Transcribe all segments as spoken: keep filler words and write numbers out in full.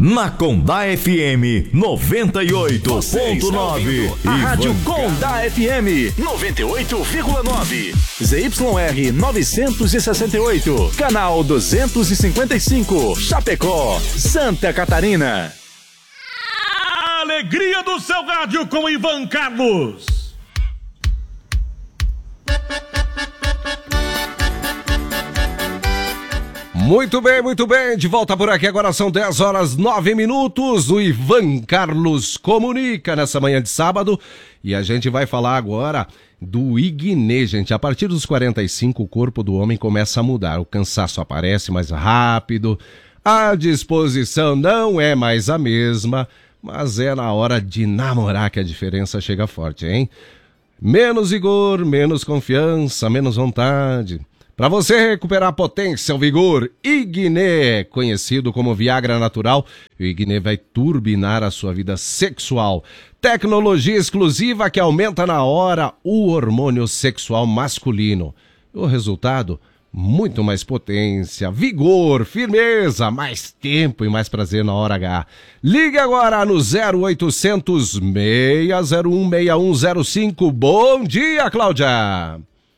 Na Condá F M noventa e oito ponto nove. A Rádio Condá F M noventa e oito vírgula nove. Z Y R novecentos e sessenta e oito. Canal duzentos e cinquenta e cinco. Chapecó, Santa Catarina. A alegria do seu rádio com Ivan Carlos. Muito bem, muito bem, de volta por aqui, agora são dez horas nove minutos, o Ivan Carlos comunica nessa manhã de sábado e a gente vai falar agora do Ignê, gente. A partir dos quarenta e cinco o corpo do homem começa a mudar, o cansaço aparece mais rápido, a disposição não é mais a mesma, mas é na hora de namorar que a diferença chega forte, hein? Menos vigor, menos confiança, menos vontade. Para você recuperar a potência, o vigor, Ignê, conhecido como Viagra natural, o Ignê vai turbinar a sua vida sexual. Tecnologia exclusiva que aumenta na hora o hormônio sexual masculino. O resultado, muito mais potência, vigor, firmeza, mais tempo e mais prazer na hora H. Ligue agora no zero oitocentos, seis zero um, seis um zero cinco. Bom dia, Cláudia!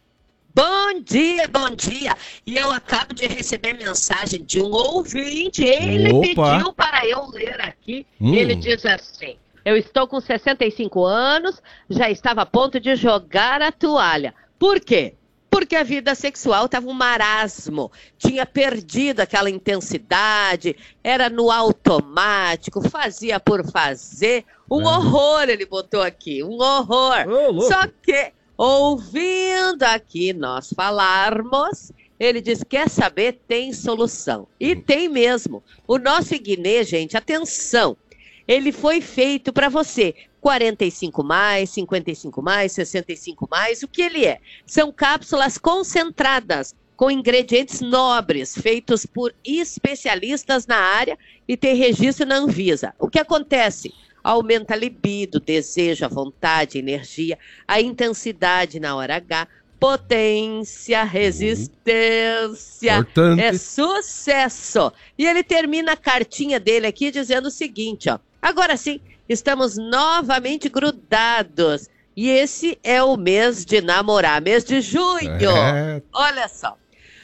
Bom dia, bom dia. E eu acabo de receber mensagem de um ouvinte. Ele Opa. pediu para eu ler aqui. Hum. Ele diz assim: eu estou com sessenta e cinco anos, já estava a ponto de jogar a toalha. Por quê? Porque a vida sexual estava um marasmo. Tinha perdido aquela intensidade, era no automático, fazia por fazer. Um É. horror, ele botou aqui, um horror. Ô, louco. Só que... ouvindo aqui nós falarmos, ele diz, quer saber, tem solução. E tem mesmo. O nosso Ignê, gente, atenção, ele foi feito para você. quarenta e cinco mais, cinquenta e cinco mais, sessenta e cinco mais, o que ele é? São cápsulas concentradas, com ingredientes nobres, feitos por especialistas na área e tem registro na Anvisa. O que acontece? Aumenta a libido, desejo, a vontade, a energia, a intensidade na hora H, potência, resistência, Importante. é sucesso. E ele termina a cartinha dele aqui dizendo o seguinte, ó, agora sim, estamos novamente grudados e esse é o mês de namorar, mês de junho. É. Olha só,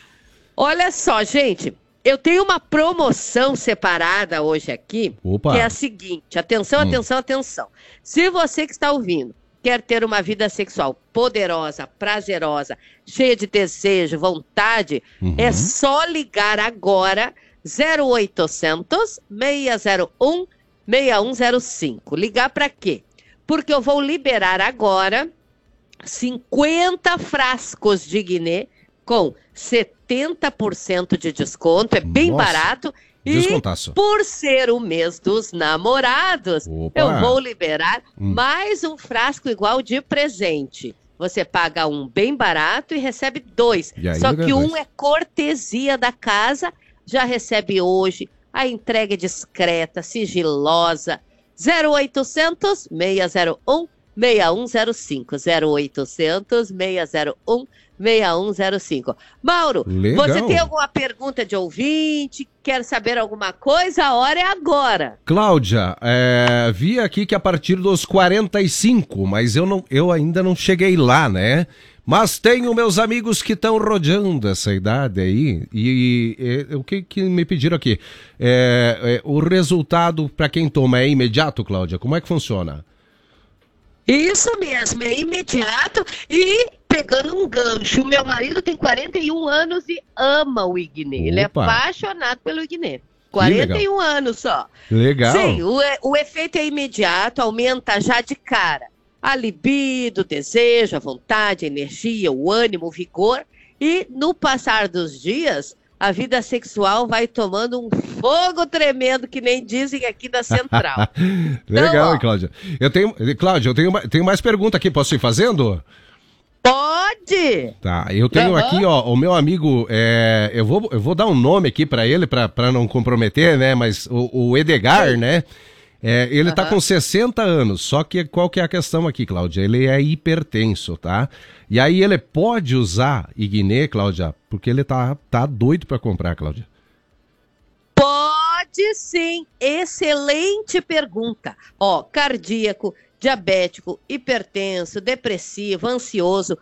olha só, gente. Eu tenho uma promoção separada hoje aqui, Opa. que é a seguinte, atenção, Hum. atenção, atenção. Se você que está ouvindo quer ter uma vida sexual poderosa, prazerosa, cheia de desejo, vontade, Uhum. é só ligar agora zero oitocentos, seis zero um, seis um zero cinco. Ligar para quê? Porque eu vou liberar agora cinquenta frascos de Ignê com setenta por cento de desconto, é bem Nossa, barato. E descontaço. por ser o mês dos namorados, Opa. eu vou liberar Hum. mais um frasco igual de presente. Você paga um bem barato e recebe dois. E aí Só ganha que um dois. é cortesia da casa, já recebe hoje. A entrega é discreta, sigilosa. zero oitocentos, seis zero um, seis um zero cinco. zero oitocentos, seis zero um, seis um zero cinco. Mauro, Legal. você tem alguma pergunta de ouvinte? Quer saber alguma coisa? A hora é agora. Cláudia, é, vi aqui que a partir dos quarenta e cinco, mas eu, não, eu ainda não cheguei lá, né? Mas tenho meus amigos que estão rodeando essa idade aí, e, e, e o que, que me pediram aqui? É, é, o resultado para quem toma é imediato, Cláudia? Como é que funciona? Isso mesmo, é imediato. E pegando um gancho, meu marido tem quarenta e um anos e ama o Ignê. Ele é Opa. apaixonado pelo Ignê. quarenta e um anos só. Legal. Sim, o, o efeito é imediato, aumenta já de cara a libido, o desejo, a vontade, a energia, o ânimo, o vigor. E no passar dos dias, a vida sexual vai tomando um fogo tremendo, que nem dizem aqui da Central. Legal, Então, ó. hein, Cláudia? Eu tenho, Cláudia, eu tenho, ma- tenho mais pergunta aqui, posso ir fazendo? Pode! Tá, eu tenho Aham. aqui, ó, o meu amigo, é, eu, vou, eu vou dar um nome aqui pra ele, pra, pra não comprometer, né, mas o, o Edgar, né, é, ele tá Aham. com sessenta anos, só que qual que é a questão aqui, Cláudia? Ele é hipertenso, tá? E aí ele pode usar Ignê, Cláudia, porque ele tá, tá doido pra comprar, Cláudia. Pode Pode sim, excelente pergunta. Ó, cardíaco, diabético, hipertenso, depressivo, ansioso,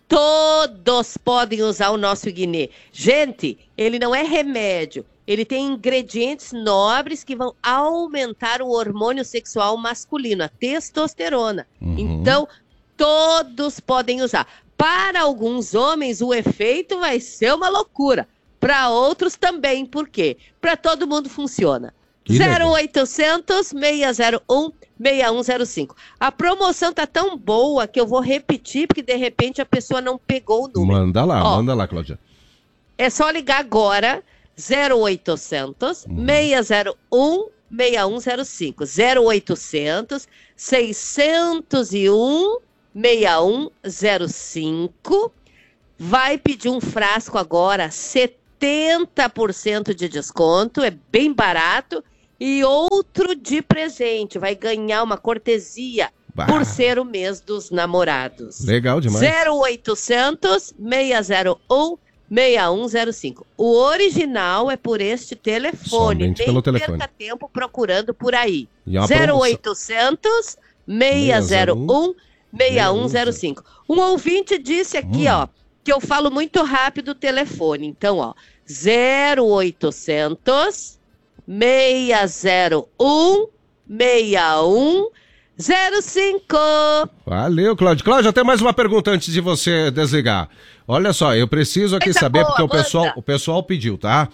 todos podem usar o nosso Iguinê. Gente, ele não é remédio, ele tem ingredientes nobres que vão aumentar o hormônio sexual masculino, a testosterona. Uhum. Então, todos podem usar. Para alguns homens, o efeito vai ser uma loucura. Para outros também, por quê? Para todo mundo funciona. zero oitocentos, seis zero um, seis um zero cinco. A promoção tá tão boa que eu vou repetir, porque de repente a pessoa não pegou o número. Manda lá, Ó, manda lá, Cláudia. É só ligar agora, zero oitocentos, seis zero um, seis um zero cinco. zero oitocentos, seiscentos e um, seis um zero cinco. Vai pedir um frasco agora, setenta por cento de desconto, é bem barato. E outro de presente, vai ganhar uma cortesia bah. por ser o mês dos namorados. Legal demais. zero oitocentos, seis zero um, seis um zero cinco. O original é por este telefone. Somente Nem pelo telefone. perca tempo procurando por aí. E zero oitocentos, seis zero um, seis um zero cinco. Um ouvinte disse aqui, hum. ó, que eu falo muito rápido o telefone. Então, ó, zero oitocentos, seis zero um, seis um zero cinco. Valeu, Cláudio. Cláudio, até mais uma pergunta antes de você desligar. Olha só, eu preciso aqui Eita saber, boa, porque o pessoal, o pessoal pediu, tá?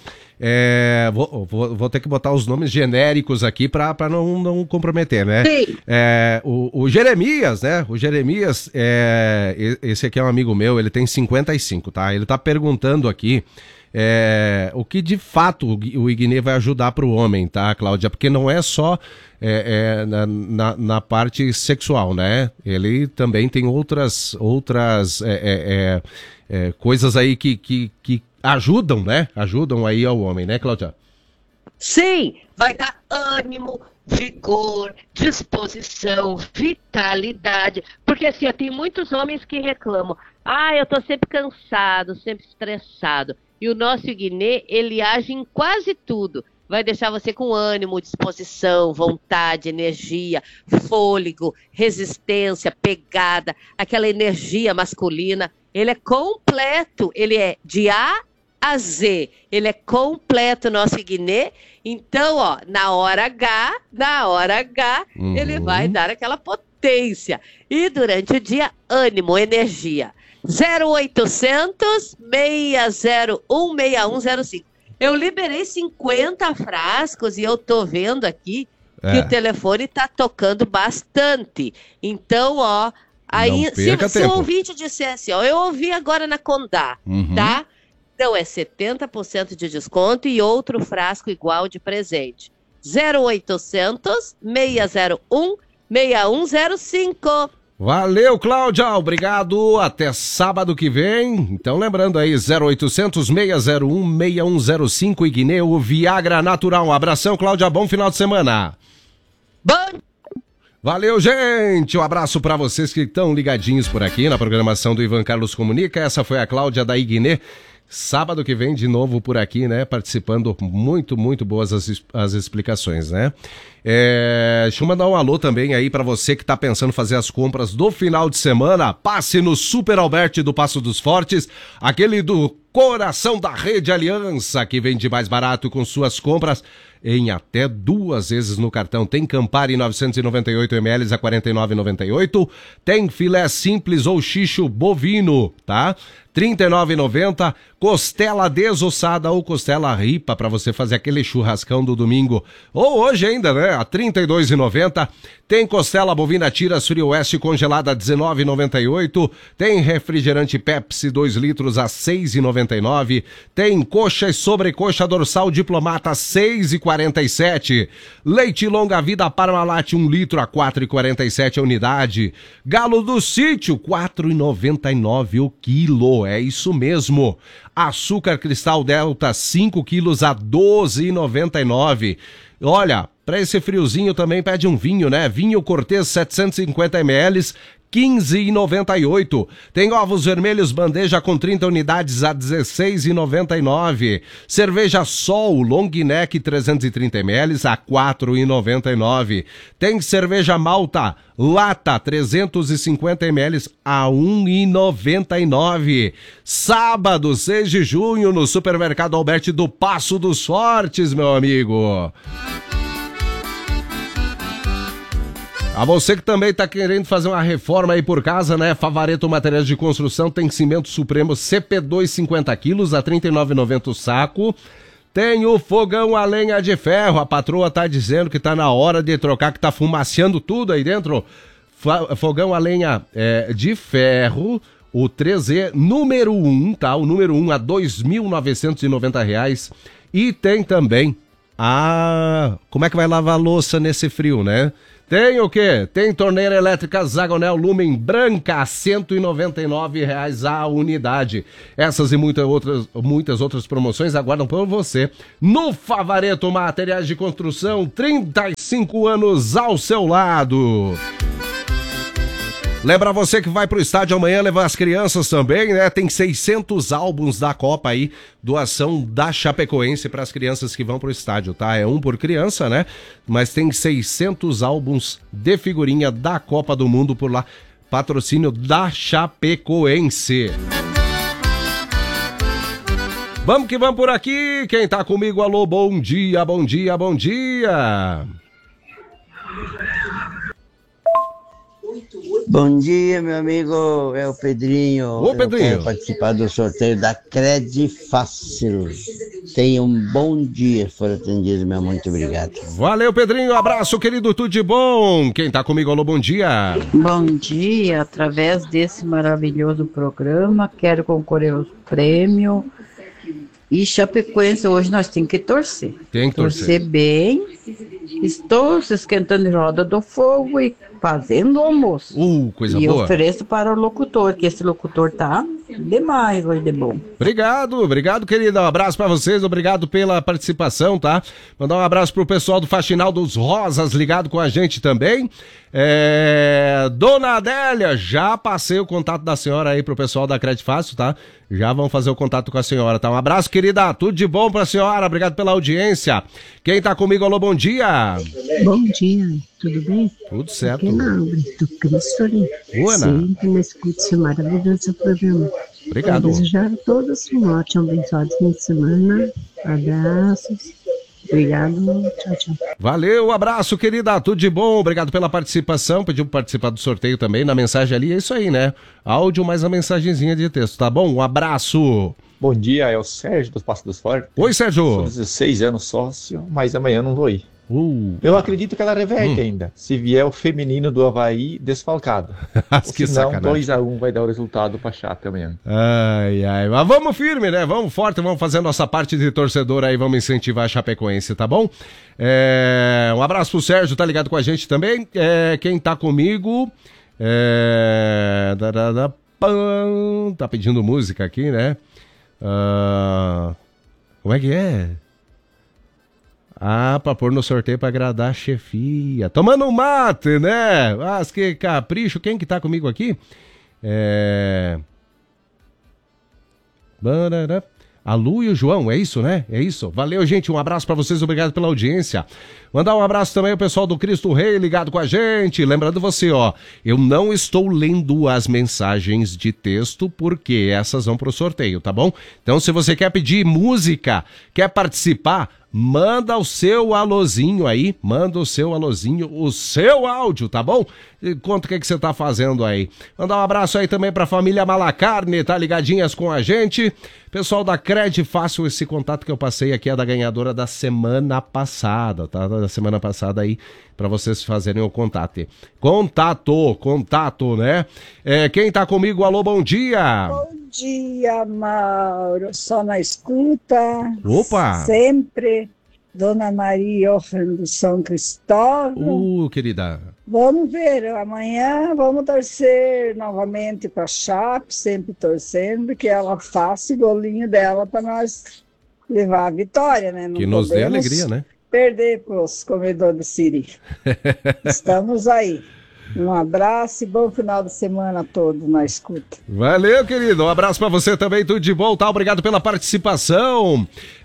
É, vou, vou, vou ter que botar os nomes genéricos aqui para não, não comprometer, né? Sim. É, o, o Jeremias, né? O Jeremias, é, esse aqui é um amigo meu, ele tem cinquenta e cinco, tá? Ele tá perguntando aqui É, o que de fato o Iguinê vai ajudar para o homem, tá, Cláudia? Porque não é só é, é, na, na, na parte sexual, né? Ele também tem outras, outras é, é, é, coisas aí que, que, que ajudam, né? Ajudam aí ao homem, né, Cláudia? Sim, vai dar ânimo, vigor, disposição, vitalidade. Porque assim, ó, tem muitos homens que reclamam. Ah, eu tô sempre cansado, sempre estressado. E o nosso Iguinê, ele age em quase tudo. Vai deixar você com ânimo, disposição, vontade, energia, fôlego, resistência, pegada, aquela energia masculina. Ele é completo, ele é de A a Z. Ele é completo, nosso Iguinê. Então, ó, na hora H, na hora H, uhum. ele vai dar aquela potência. E durante o dia, ânimo, energia. zero oitocentos, seis zero um, seis um zero cinco. Eu liberei cinquenta frascos e eu tô vendo aqui é. que o telefone tá tocando bastante. Então, ó, aí se, se o ouvinte dissesse, ó, eu ouvi agora na Condá, uhum. tá? Então é setenta por cento de desconto e outro frasco igual de presente. zero oitocentos, seis zero um, seis um zero cinco. Valeu, Cláudia, obrigado, até sábado que vem. Então lembrando aí, zero oitocentos, seis zero um, seis um zero cinco, Iguinê, o Viagra Natural. Um abração, Cláudia, bom final de semana. Bom. Valeu, gente, um abraço para vocês que estão ligadinhos por aqui na programação do Ivan Carlos Comunica. Essa foi a Cláudia da Iguinê. Sábado que vem de novo por aqui, né, participando, muito, muito boas as, as explicações, né. É, deixa eu mandar um alô também aí pra você que tá pensando fazer as compras do final de semana. Passe no Super Alberti do Passo dos Fortes, aquele do coração da Rede Aliança, que vende mais barato com suas compras em até duas vezes no cartão. Tem Campari novecentos e noventa e oito mililitros a quarenta e nove reais e noventa e oito centavos. Tem filé simples ou xixo bovino, tá? trinta e nove reais e noventa centavos. Costela desossada ou costela ripa para você fazer aquele churrascão do domingo. Ou hoje ainda, né? A trinta e dois reais e noventa centavos. Tem costela bovina Tiras Frio Oeste congelada a dezenove reais e noventa e oito centavos. Tem refrigerante Pepsi dois litros a seis reais e noventa e nove centavos. Tem coxa e sobrecoxa dorsal Diplomata seis reais e quarenta e sete centavos. Leite longa vida Parmalat um litro a quatro reais e quarenta e sete centavos a unidade. Galo do Sítio quatro reais e noventa e nove centavos o quilo. É isso mesmo. Açúcar Cristal Delta cinco quilos a doze reais e noventa e nove centavos. Olha, para esse friozinho também pede um vinho, né? Vinho Cortez setecentos e cinquenta mililitros, quinze reais e noventa e oito centavos. Tem ovos vermelhos bandeja com trinta unidades a dezesseis reais e noventa e nove centavos. Cerveja Sol Long Neck trezentos e trinta mililitros a quatro reais e noventa e nove centavos. Tem cerveja Malta Lata trezentos e cinquenta mililitros a um real e noventa e nove centavos. Sábado, seis de junho, no Supermercado Alberti do Passo dos Fortes, meu amigo. A você que também está querendo fazer uma reforma aí por casa, né? Favareto Materiais de Construção tem cimento Supremo C P dois cinquenta quilos a trinta e nove reais e noventa centavos o saco. Tem o fogão a lenha de ferro. A patroa tá dizendo que tá na hora de trocar, que tá fumaciando tudo aí dentro. Fogão a lenha é, de ferro, o três E número um, tá? O número um a dois mil novecentos e noventa reais. E tem também a... Como é que vai lavar a louça nesse frio, né? Tem o quê? Tem torneira elétrica Zagonel Lumen branca a cento e noventa e nove reais a unidade. Essas e muitas outras, muitas outras promoções aguardam por você no Favareto Materiais de Construção, trinta e cinco anos ao seu lado. Lembra você que vai pro estádio amanhã levar as crianças também, né? Tem seiscentos álbuns da Copa aí, doação da Chapecoense para as crianças que vão pro estádio, tá? É um por criança, né? Mas tem seiscentos álbuns de figurinha da Copa do Mundo por lá. Patrocínio da Chapecoense. Vamos que vamos por aqui. Quem tá comigo, alô, bom dia, bom dia, bom dia. Bom dia, meu amigo, é o Pedrinho. Ô, Pedrinho. Eu quero participar do sorteio da Credfácil. Tenha um bom dia, se for atendido, meu muito obrigado. Valeu, Pedrinho, abraço, querido, tudo de bom. Quem tá comigo, alô, bom dia. Bom dia, através desse maravilhoso programa, quero concorrer aos prêmios. E Chapecoense, hoje nós temos que torcer. Tem que torcer. Torcer bem. Estou se esquentando em roda do fogo e fazendo almoço. Uh, coisa e boa. E ofereço para o locutor, que esse locutor tá demais hoje de bom. Obrigado, obrigado, querida. Um abraço pra vocês, obrigado pela participação, tá? Mandar um abraço pro pessoal do Faxinal dos Rosas, ligado com a gente também. É... Dona Adélia, já passei o contato da senhora aí pro pessoal da Credfácil, tá? Já vão fazer o contato com a senhora, tá? Um abraço, querida, tudo de bom pra senhora, obrigado pela audiência. Quem tá comigo, alô, bom dia. Bom dia, tudo bem? Tudo certo. Aqui é Ana Abre, do Cristo ali. Boa, Ana. Sempre me escuto esse maravilhoso programa. Obrigado. Quero desejar a todos um ótimo, abençoado fim de semana. Abraços. Obrigado, tchau, tchau. Valeu, um abraço, querida, tudo de bom, obrigado pela participação, pediu para participar do sorteio também, na mensagem ali, é isso aí, né? Áudio mais a mensagenzinha de texto, tá bom? Um abraço. Bom dia, é o Sérgio dos Passos dos Fortes. Oi, Sérgio. Sou dezesseis anos sócio, mas amanhã não vou ir. Uh. Eu acredito que ela reverte hum. ainda, se vier o feminino do Avaí desfalcado. Que senão, dois a um vai dar o resultado pra Chape amanhã. Ai, ai, mas vamos firme, né? Vamos forte, vamos fazer a nossa parte de torcedor aí, vamos incentivar a Chapecoense, tá bom? É... Um abraço pro Sérgio, tá ligado com a gente também. É... Quem tá comigo... É... Tá pedindo música aqui, né? Uh... Como é que é? Ah, pra pôr no sorteio pra agradar a chefia. Tomando um mate, né? Ah, que capricho. Quem que tá comigo aqui? É... A Lu e o João, é isso, né? É isso. Valeu, gente. Um abraço pra vocês. Obrigado pela audiência. Mandar um abraço também ao pessoal do Cristo Rei ligado com a gente. Lembrando você, ó, eu não estou lendo as mensagens de texto porque essas vão pro sorteio, tá bom? Então, se você quer pedir música, quer participar, manda o seu alôzinho aí, manda o seu alôzinho, o seu áudio, tá bom? E conta o que, que você tá fazendo aí. Mandar um abraço aí também pra família Malacarne, tá ligadinhas com a gente. Pessoal da Credfácil, esse contato que eu passei aqui é da ganhadora da semana passada, tá? Da semana passada aí, pra vocês fazerem o contato. Contato, contato, né? É, quem tá comigo, alô, bom dia! Bom dia, Mauro, só na escuta. Opa! Sempre, Dona Maria Johan do São Cristóvão. Uh, querida. Vamos ver, amanhã vamos torcer novamente para a Chape, sempre torcendo que ela faça o golinho dela para nós levar a vitória, né? Não que nos dê alegria, né? Perder para os comedores de Siri. Estamos aí. Um abraço e bom final de semana a todos na escuta. Valeu, querido. Um abraço pra você também, tudo de bom, tá? Obrigado pela participação.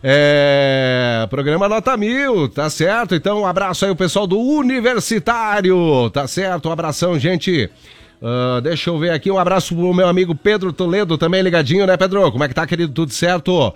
É... Programa Nota Mil, tá certo? Então, um abraço aí o pessoal do Universitário, tá certo? Um abração, gente. Uh, deixa eu ver aqui, um abraço pro meu amigo Pedro Toledo, também ligadinho, né, Pedro? Como é que tá, querido? Tudo certo?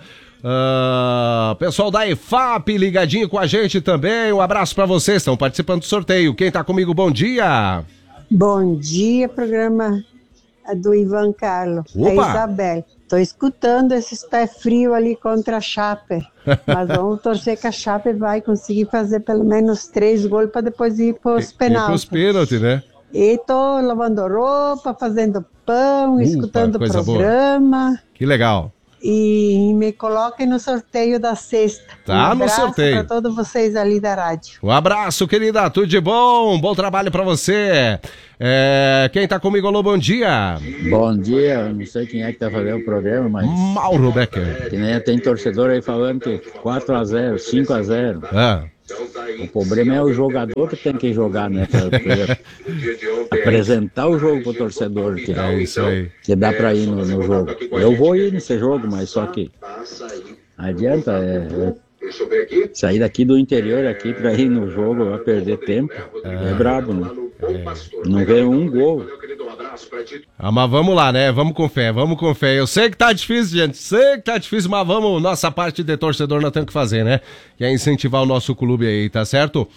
Uh, pessoal da E F A P ligadinho com a gente também, um abraço pra vocês, estão participando do sorteio. Quem tá comigo, bom dia. Bom dia, programa do Ivan Carlos. Opa. É Isabel. Tô escutando esse pé frio ali contra a Chape, mas vamos torcer que a Chape vai conseguir fazer pelo menos três gols para depois ir pros penaltis. Ir pros pênaltis, né? E tô lavando roupa, fazendo pão, Upa, escutando o programa. Boa. Que legal. E me coloquem no sorteio da sexta. Tá, um no sorteio. para todos vocês ali da rádio. Um abraço, querida, tudo de bom, bom trabalho pra você. É, quem tá comigo, alô, bom dia. Bom dia, não sei quem é que tá fazendo o programa, mas... Mauro Becker. Que nem tem torcedor aí falando que quatro a zero, cinco a zero. Ah. O problema é o jogador que tem que jogar, né? Pra, pra apresentar o jogo pro torcedor. Que, é isso aí. Que dá pra ir no, no jogo. Eu vou ir nesse jogo, mas só que não adianta. É, é, sair daqui do interior aqui pra ir no jogo, vai perder tempo. É, é brabo, né? É. Não vê um gol. Ah, mas vamos lá, né? Vamos com fé, vamos com fé. Eu sei que tá difícil, gente. Sei que tá difícil, mas vamos, nossa parte de torcedor nós temos que fazer, né? Que é incentivar o nosso clube aí, tá certo?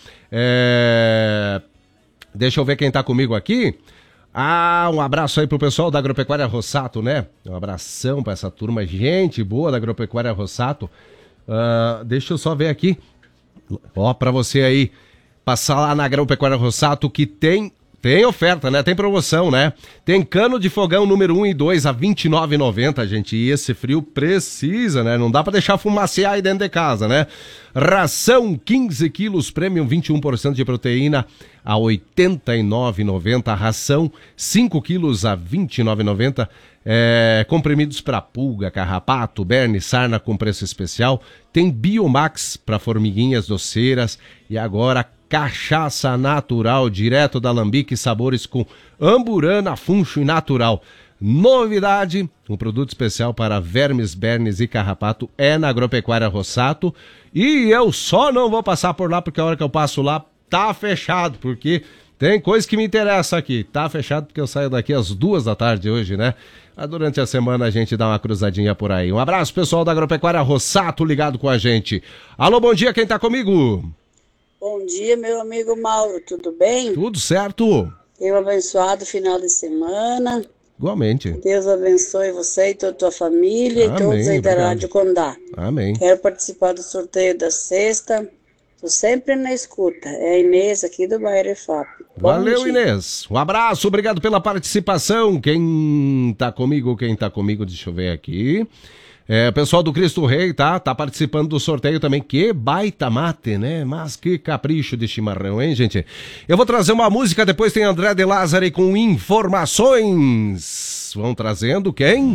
É... Deixa eu ver quem tá comigo aqui. Ah, um abraço aí pro pessoal da Agropecuária Rossato, né? Um abração pra essa turma, gente boa da Agropecuária Rossato. Uh, deixa eu só ver aqui. Ó, pra você aí passar lá na Agropecuária Rossato que tem... Tem oferta, né? Tem promoção, né? Tem cano de fogão número um e dois a vinte e nove reais e noventa centavos, gente. E esse frio precisa, né? Não dá pra deixar fumacear aí dentro de casa, né? Ração quinze quilos, premium vinte e um por cento de proteína a oitenta e nove reais e noventa centavos. Ração cinco quilos a vinte e nove reais e noventa centavos. É, comprimidos para pulga, carrapato, berne, sarna com preço especial. Tem Biomax para formiguinhas doceiras. E agora cachaça natural, direto da Alambique, sabores com amburana, funcho e natural. Novidade, um produto especial para vermes, bernes e carrapato é na Agropecuária Rossato. E eu só não vou passar por lá porque a hora que eu passo lá tá fechado, porque tem coisa que me interessa aqui. Tá fechado porque eu saio daqui às duas da tarde hoje, né? Mas durante a semana a gente dá uma cruzadinha por aí. Um abraço, pessoal da Agropecuária Rossato ligado com a gente. Alô, bom dia, quem tá comigo? Bom dia, meu amigo Mauro, tudo bem? Tudo certo. Eu abençoado final de semana. Igualmente. Deus abençoe você e toda a tua família. Amém, e todos aí da Rádio Condá. Amém. Quero participar do sorteio da sexta. Estou sempre na escuta. É a Inês aqui do bairro E F A P. Valeu, Inês. Um abraço, obrigado pela participação. Quem tá comigo, quem tá comigo, deixa eu ver aqui. É, o pessoal do Cristo Rei, tá? Tá participando do sorteio também. Que baita mate, né? Mas que capricho de chimarrão, hein, gente? Eu vou trazer uma música, depois tem André de Lázaro com informações. Vão trazendo quem?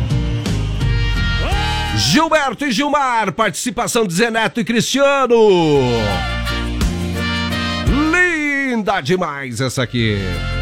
Gilberto e Gilmar, participação de Zé Neto e Cristiano. Linda demais essa aqui.